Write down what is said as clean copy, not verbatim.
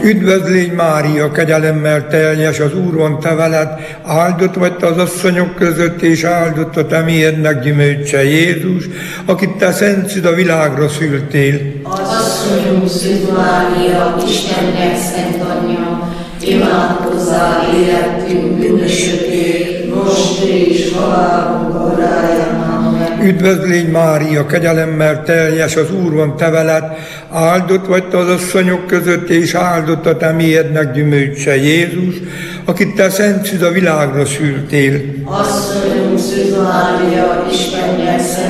Üdvözlégy Mária, kegyelemmel teljes, az Úr van te veled, áldott vagy te az asszonyok között, és áldott a te méhednek gyümölcse Jézus, akit te szent szűz a világra szültél. Asszonyunk Szűz Mária, Istennek szent anyja, imádkozzál életünk bűnösökért, most és halálunk óráján. Amen. Üdvözlégy Mária, kegyelemmel teljes, az Úr van te veled, áldott vagy te az asszonyok között, és áldott a te méhednek gyümölcse Jézus, akit te szent szűz a világra szültél. Asszonyunk Szűz Mária, Istennek szent